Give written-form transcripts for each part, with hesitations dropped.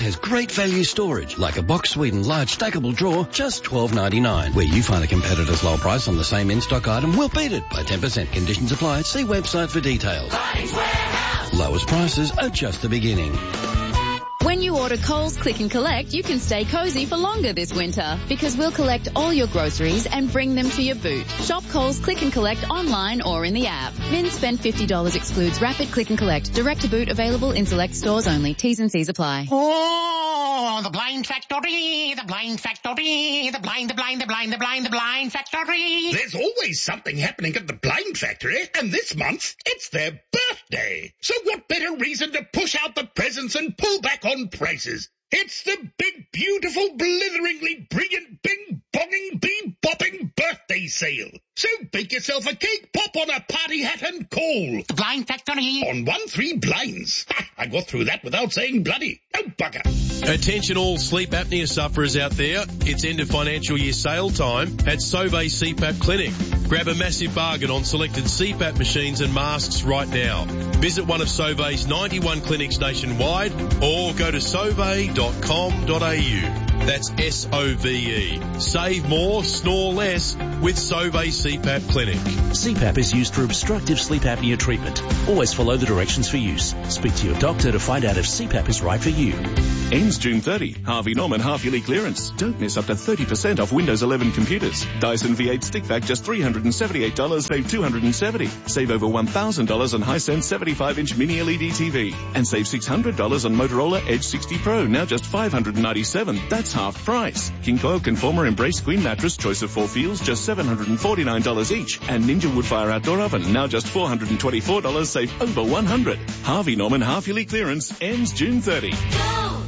has great value storage, like a Box Sweden large stackable drawer, just $12.99. Where you find a competitor's low price on the same in-stock item, we'll beat it by 10%. Conditions apply. See website for details. Bunnings Warehouse. Lowest prices are just the beginning. When you order Coles Click and Collect, you can stay cozy for longer this winter because we'll collect all your groceries and bring them to your boot. Shop Coles Click and Collect online or in the app. Min spend $50 excludes Rapid Click and Collect. Direct to boot available in select stores only. T's and C's apply. Oh, the blind factory, the blind factory, the blind factory. There's always something happening at the blind factory, and this month it's their birthday. So what better reason to push out the presents and pull back on prices? It's the big, beautiful, blitheringly brilliant, bing-bonging, bee-bopping birthday sale. So bake yourself a cake, pop on a party hat and call. The blind factory. On 1-3 blinds. Ha, I got through that without saying bloody. Oh, bugger. Attention all sleep apnea sufferers out there. It's end of financial year sale time at Sauvé CPAP Clinic. Grab a massive bargain on selected CPAP machines and masks right now. Visit one of Sauvé's 91 clinics nationwide or go to sauve.com.au. That's S-O-V-E. Save more, snore less with Sauvé CPAP Clinic. CPAP is used for obstructive sleep apnea treatment. Always follow the directions for use. Speak to your doctor to find out if CPAP is right for you. Ends June 30. Harvey Norman half-yearly clearance. Don't miss up to 30% off Windows 11 computers. Dyson V8 stick vac just $378, save $270. Save over $1,000 on Hisense 75-inch mini LED TV. And save $600 on Motorola Edge 60 Pro, now just $597. That's half price. King Coil Conformer Embrace Queen Mattress, choice of 4 feels, just $749 each. And Ninja Woodfire Outdoor Oven, now just $424, save over $100. Harvey Norman half-yearly clearance ends June 30. Go!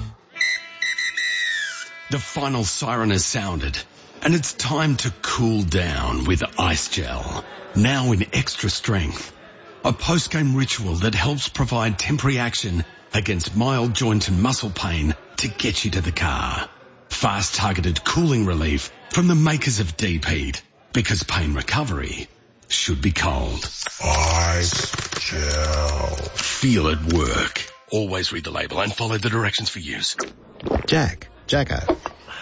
The final siren has sounded, and it's time to cool down with Ice Gel. Now in extra strength. A post-game ritual that helps provide temporary action against mild joint and muscle pain to get you to the car. Fast targeted cooling relief from the makers of Deep Heat, because pain recovery should be cold. Ice Gel. Feel it work. Always read the label and follow the directions for use. Jacko.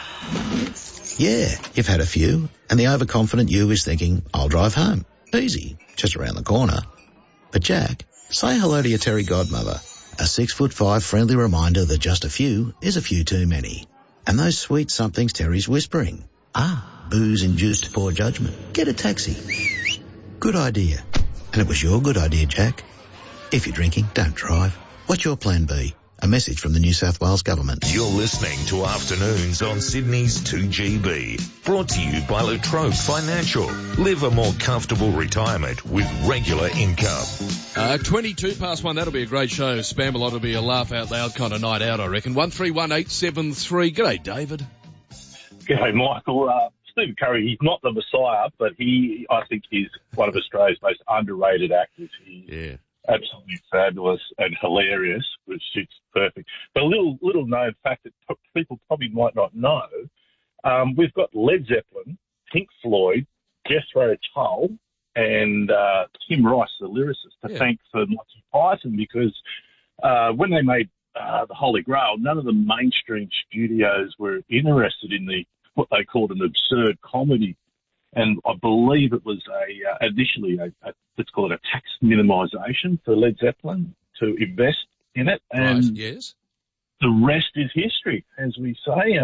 Yeah, you've had a few, and the overconfident you is thinking, I'll drive home. Easy, just around the corner. But Jack, say hello to your Terry godmother. A 6'5" friendly reminder that just a few is a few too many. And those sweet somethings Terry's whispering. Booze-induced poor judgment. Get a taxi. Good idea. And it was your good idea, Jack. If you're drinking, don't drive. What's your plan B? A message from the New South Wales Government. You're listening to Afternoons on Sydney's 2GB. Brought to you by La Trobe Financial. Live a more comfortable retirement with regular income. 1:22, that'll be a great show. Spamalot will be a laugh out loud kind of night out, I reckon. 131873. G'day, David. G'day, Michael. Stephen Curry, he's not the Messiah, but I think he's one of Australia's most underrated actors. He's absolutely fabulous and hilarious, which suits perfect. But a little known fact that people probably might not know, we've got Led Zeppelin, Pink Floyd, Jethro Tull, and Tim Rice, the lyricist, to thank for Monty Python, because when they made The Holy Grail, none of the mainstream studios were interested in what they called an absurd comedy. And I believe it was initially let's call it a tax minimisation for Led Zeppelin to invest in it. And yes. The rest is history, as we say.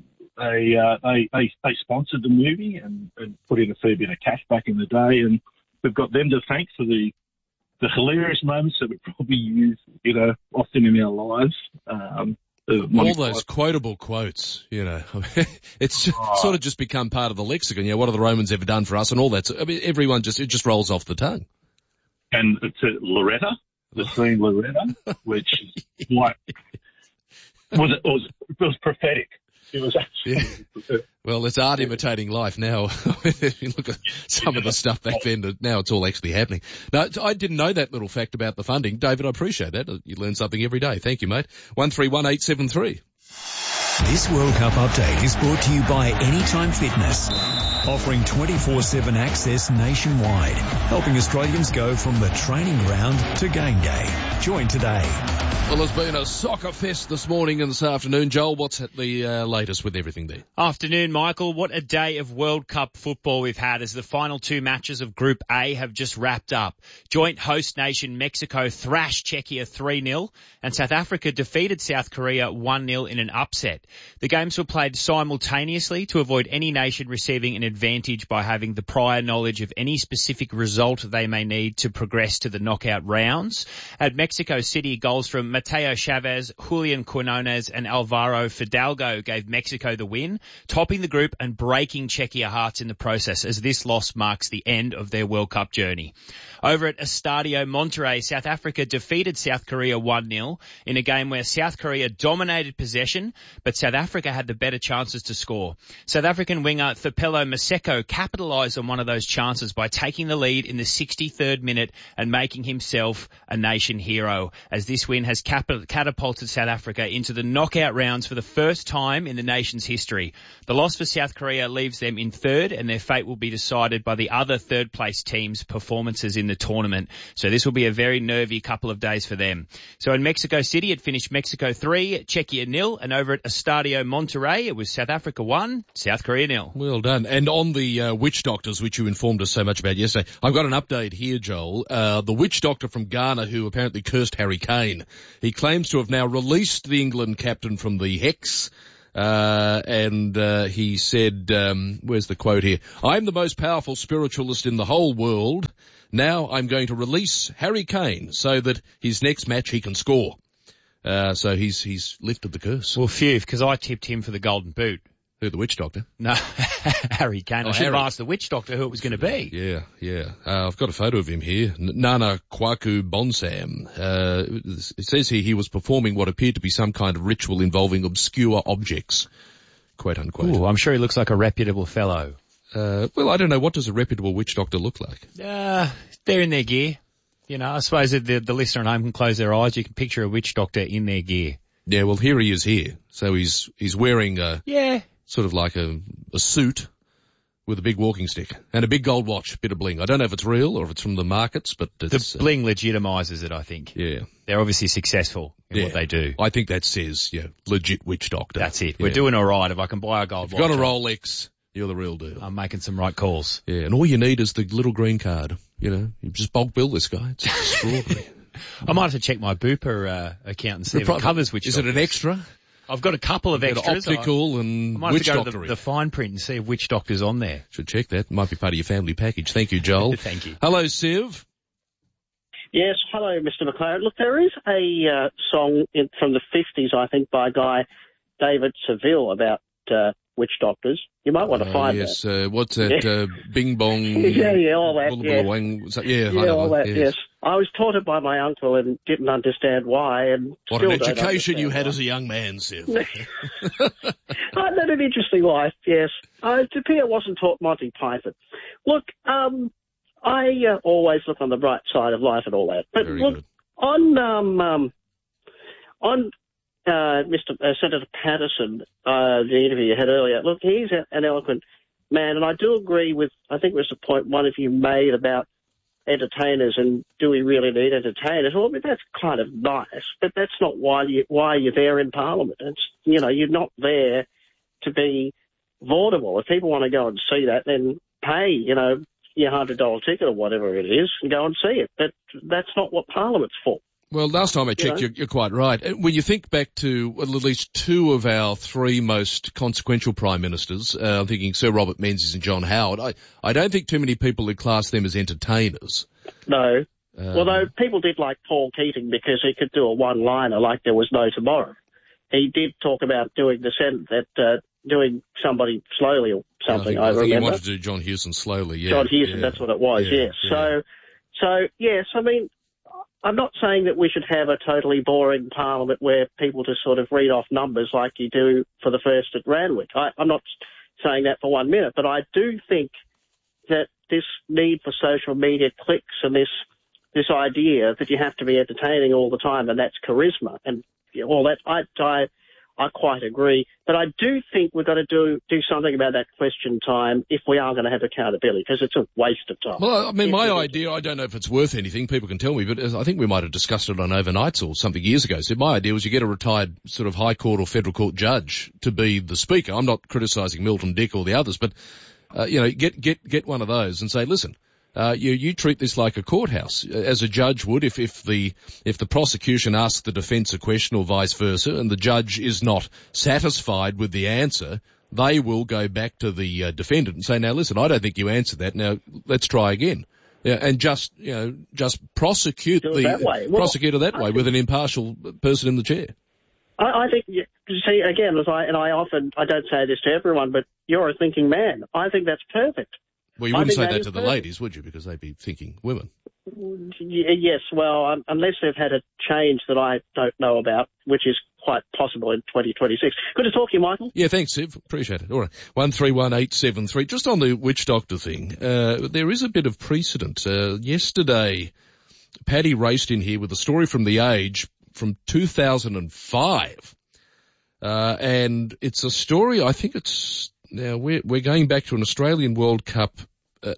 They sponsored the movie and put in a fair bit of cash back in the day, and we've got them to thank for the hilarious moments that we probably use, often in our lives. All those quotable quotes, it's sort of just become part of the lexicon. What have the Romans ever done for us, and all that. I mean, everyone it just rolls off the tongue. And to Loretta, the scene Loretta, which was prophetic. It was actually prophetic. Well, it's art imitating life now. If you look at some of the stuff back then, now it's all actually happening. No, I didn't know that little fact about the funding. David, I appreciate that. You learn something every day. Thank you, mate. 131873. This World Cup update is brought to you by Anytime Fitness, offering 24/7 access nationwide, helping Australians go from the training ground to game day. Join today. Well, there's been a soccer fest this morning and this afternoon. Joel, what's at the latest with everything there? Afternoon, Michael. What a day of World Cup football we've had as the final two matches of Group A have just wrapped up. Joint host nation Mexico thrashed Czechia 3-0 and South Africa defeated South Korea 1-0 in an upset. The games were played simultaneously to avoid any nation receiving an advantage by having the prior knowledge of any specific result they may need to progress to the knockout rounds. At Mexico City, goals from Mateo Chavez, Julian Quinones and Alvaro Fidalgo gave Mexico the win, topping the group and breaking Czechia hearts in the process as this loss marks the end of their World Cup journey. Over at Estadio Monterrey, South Africa defeated South Korea 1-0 in a game where South Korea dominated possession, but South Africa had the better chances to score. South African winger Thapelo Maseko capitalised on one of those chances by taking the lead in the 63rd minute and making himself a nation hero, as this win has catapulted South Africa into the knockout rounds for the first time in the nation's history. The loss for South Korea leaves them in third, and their fate will be decided by the other third-place teams' performances in the tournament. So this will be a very nervy couple of days for them. So in Mexico City, it finished Mexico 3, Czechia 0, and over at Estadio Monterrey, it was South Africa 1, South Korea 0. Well done. And on the witch doctors, which you informed us so much about yesterday, I've got an update here, Joel. The witch doctor from Ghana who apparently cursed Harry Kane, he claims to have now released the England captain from the hex. And he said, where's the quote here? I'm the most powerful spiritualist in the whole world. Now I'm going to release Harry Kane so that his next match he can score. So he's lifted the curse. Well, phew, because I tipped him for the Golden Boot. Who, the witch doctor? No, Harry Kane. I should have asked the witch doctor who it was going to be. Yeah. I've got a photo of him here. Nana Kwaku Bonsam. It says here he was performing what appeared to be some kind of ritual involving obscure objects, quote unquote. Ooh, I'm sure he looks like a reputable fellow. Well, I don't know. What does a reputable witch doctor look like? They're in their gear. You know, I suppose if the listener at home can close their eyes, you can picture a witch doctor in their gear. Yeah, well, here he is here. So he's wearing sort of like a suit with a big walking stick and a big gold watch, bit of bling. I don't know if it's real or if it's from the markets, but it's... The bling legitimises it, I think. Yeah. They're obviously successful in what they do. I think that says, legit witch doctor. That's it. Yeah. We're doing all right. If I can buy a gold watch. If you've got a Rolex, you're the real deal. I'm making some right calls. Yeah, and all you need is the little green card. You just bulk bill this guy. It's extraordinary. I might have to check my Bupa account and see if it covers witch doctors. Is it an extra? I've got a couple of extras. Optical and might witch have to go doctory. to the fine print and see if witch doctor's on there. Should check that. Might be part of your family package. Thank you, Joel. Thank you. Hello, Siv. Yes, hello, Mr. McLaren. Look, there is a song from the 50s, I think, by a guy, David Seville, about witch doctors. You might want to find that. Yes, what's that? Bing Bong. Yeah, all that, all that, yes. I was taught it by my uncle and didn't understand why. And what an education you had as a young man, Siv. I led an interesting life, yes. To Pierre wasn't taught Monty Python. Look, I always look on the bright side of life and all that. But very look, good. on Senator Patterson, the interview you had earlier, look, he's an eloquent man, and I do agree with, I think it was the point one of you made about entertainers and do we really need entertainers? Well, I mean, that's kind of nice, but that's not why you're there in Parliament. It's, you're not there to be vaudeville. If people want to go and see that, then pay, your $100 ticket or whatever it is and go and see it. But that's not what Parliament's for. Well, last time I checked, you're quite right. When you think back to at least two of our three most consequential prime ministers, I'm thinking Sir Robert Menzies and John Howard, I don't think too many people would class them as entertainers. No. Although people did like Paul Keating because he could do a one-liner like there was no tomorrow. He did talk about doing doing somebody slowly or something. I think remember. he wanted to do John Hewson slowly, yeah. John Hewson, that's what it was, yes. Yeah. So, yes, I mean, I'm not saying that we should have a totally boring Parliament where people just sort of read off numbers like you do for the first at Randwick. I'm not saying that for 1 minute, but I do think that this need for social media clicks and this idea that you have to be entertaining all the time and that's charisma and all that, I quite agree. But I do think we've got to do something about that question time if we are going to have accountability, because it's a waste of time. Well, I mean, my idea, I don't know if it's worth anything, people can tell me, but I think we might have discussed it on Overnights or something years ago. So my idea was you get a retired sort of High Court or Federal Court judge to be the Speaker. I'm not criticising Milton Dick or the others, but, get one of those and say, listen, you treat this like a courthouse, as a judge would if the prosecution asks the defence a question or vice versa, and the judge is not satisfied with the answer, they will go back to the defendant and say, now listen, I don't think you answered that. Now let's try again. Yeah, and just prosecute prosecutor that way with an impartial person in the chair. I think, see, again, I don't say this to everyone, but you're a thinking man. I think that's perfect. Well, you wouldn't say that to the ladies, would you? Because they'd be thinking women. Yes, well, unless they've had a change that I don't know about, which is quite possible in 2026. Good to talk to you, Michael. Yeah, thanks, Steve. Appreciate it. All right. 131873. Just on the witch doctor thing, there is a bit of precedent. Yesterday, Paddy raced in here with a story from The Age from 2005. And it's a story, I think it's... Now, we're going back to an Australian World Cup. So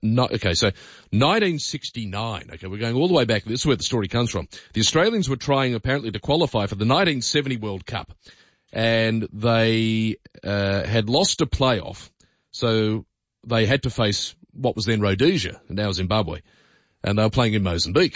1969. Okay, we're going all the way back. This is where the story comes from. The Australians were trying apparently to qualify for the 1970 World Cup, and they had lost a playoff, so they had to face what was then Rhodesia, and now Zimbabwe, and they were playing in Mozambique.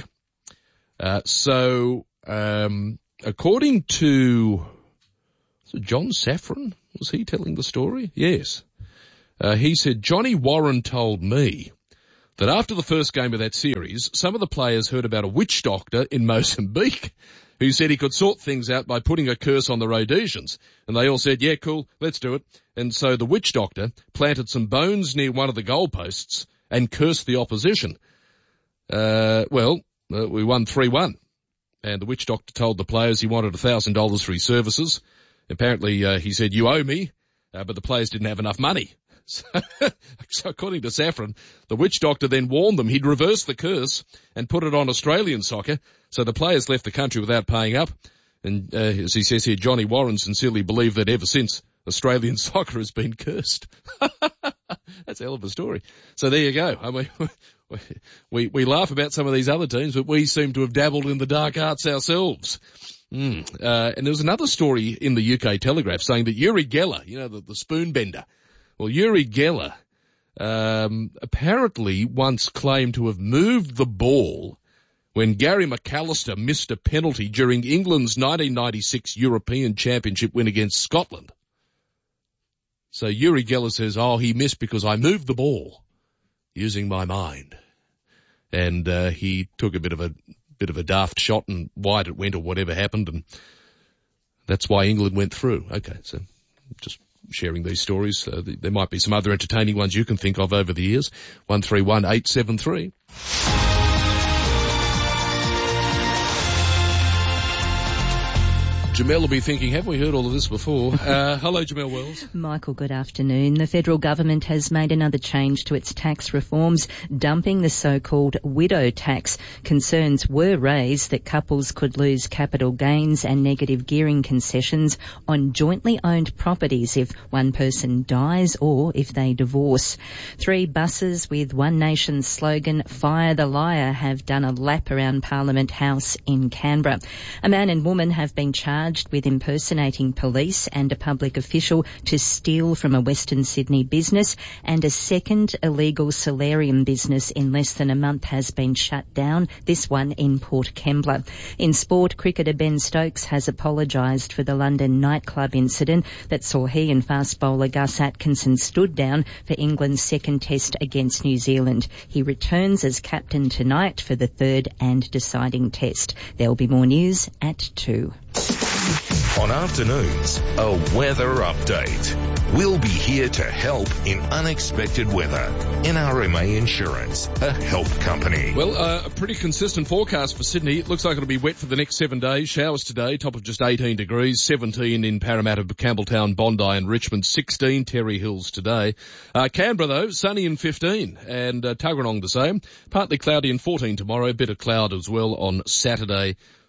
According to John Safran, was he telling the story? Yes. He said, Johnny Warren told me that after the first game of that series, some of the players heard about a witch doctor in Mozambique who said he could sort things out by putting a curse on the Rhodesians. And they all said, yeah, cool, let's do it. And so the witch doctor planted some bones near one of the goalposts and cursed the opposition. We won 3-1. And the witch doctor told the players he wanted $1,000 for his services. Apparently, he said, you owe me, but the players didn't have enough money. So according to Safran, the witch doctor then warned them he'd reverse the curse and put it on Australian soccer, so the players left the country without paying up. And as he says here, Johnny Warren sincerely believed that ever since, Australian soccer has been cursed. That's a hell of a story. So there you go. I mean, we laugh about some of these other teams, but we seem to have dabbled in the dark arts ourselves. And there was another story in the UK Telegraph saying that Uri Geller, the spoon bender, well, Uri Geller apparently once claimed to have moved the ball when Gary McAllister missed a penalty during England's 1996 European Championship win against Scotland. So Uri Geller says, he missed because I moved the ball using my mind. And he took a bit of a daft shot, and wide it went or whatever happened, and that's why England went through. Okay, so just sharing these stories. There might be some other entertaining ones you can think of over the years. 131873. Jamel will be thinking, have we heard all of this before? Hello, Jamel Wells. Michael, good afternoon. The federal government has made another change to its tax reforms, dumping the so-called widow tax. Concerns were raised that couples could lose capital gains and negative gearing concessions on jointly owned properties if one person dies or if they divorce. 3 buses with One Nation's slogan, Fire the Liar, have done a lap around Parliament House in Canberra. A man and woman have been charged with impersonating police and a public official to steal from a Western Sydney business, and a second illegal solarium business in less than a month has been shut down, this one in Port Kembla. In sport, cricketer Ben Stokes has apologised for the London nightclub incident that saw he and fast bowler Gus Atkinson stood down for England's second test against New Zealand. He returns as captain tonight for the third and deciding test. There will be more news at 2. On afternoons, a weather update. We'll be here to help in unexpected weather. NRMA Insurance, a help company. Well, a pretty consistent forecast for Sydney. It looks like it'll be wet for the next 7 days. Showers today, top of just 18 degrees, 17 in Parramatta, Campbelltown, Bondi and Richmond, 16 Terry Hills today. Canberra, though, sunny and 15, and Tuggeranong the same. Partly cloudy and 14 tomorrow, a bit of cloud as well on Saturday.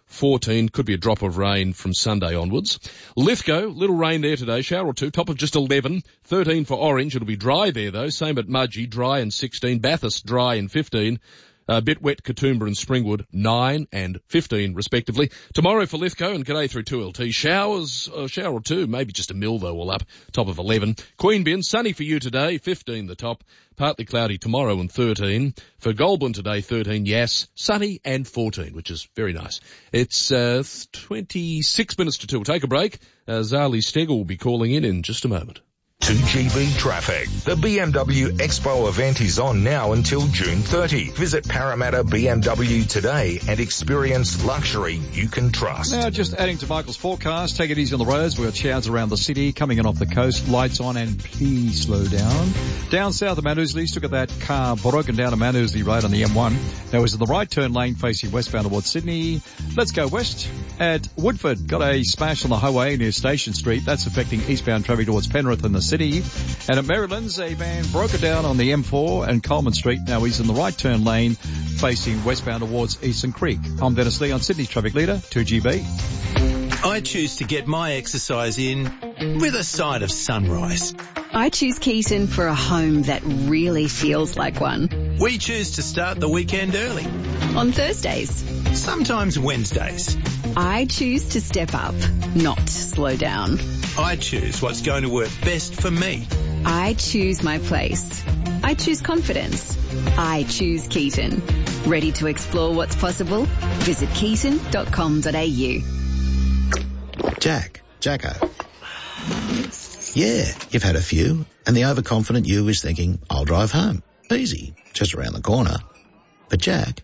14. Could be a drop of rain from Sunday onwards. Lithgow, little rain there today, shower or two, top of just 11. 13 for Orange. It'll be dry there though. Same at Mudgee, dry and 16. Bathurst, dry and 15. A bit wet Katoomba and Springwood, 9 and 15 respectively. Tomorrow for Lithgow and G'day through 2LT. Showers, a shower or two, maybe just a mill though, all up, top of 11. Queanbeyan, sunny for you today, 15 the top. Partly cloudy tomorrow and 13. For Goulburn today, 13, yes. Sunny and 14, which is very nice. It's 26 minutes to 2. We'll take a break. Zali Stegel will be calling in just a moment. 2GB traffic. The BMW Expo event is on now until June 30. Visit Parramatta BMW today and experience luxury you can trust. Now, just adding to Michael's forecast, take it easy on the roads. We've got showers around the city, coming in off the coast, lights on, and please slow down. Down south of Mount Ousley, still got that car broken down to Mount Ousley Road on the M1. Now, is in the right turn lane facing westbound towards Sydney. Let's go west. At Woodford, got a smash on the highway near Station Street. That's affecting eastbound traffic towards Penrith and the city. And at Maryland's, a van broke it down on the M4 and Coleman Street. Now he's in the right turn lane facing westbound towards Eastern Creek. I'm Dennis Lee on Sydney's traffic leader, 2GB. I choose to get my exercise in with a side of sunrise. I choose Keaton for a home that really feels like one. We choose to start the weekend early. On Thursdays. Sometimes Wednesdays. I choose to step up, not slow down. I choose what's going to work best for me. I choose my place. I choose confidence. I choose Keaton. Ready to explore what's possible? Visit keaton.com.au. Jacko. Yeah, you've had a few, and the overconfident you is thinking, I'll drive home. Easy, just around the corner. But Jack,